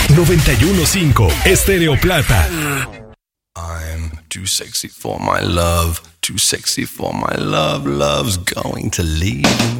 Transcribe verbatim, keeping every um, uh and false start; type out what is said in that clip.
noventa y uno punto cinco Estéreo Plata. I'm too sexy for my love, too sexy for my love, love's going to leave me.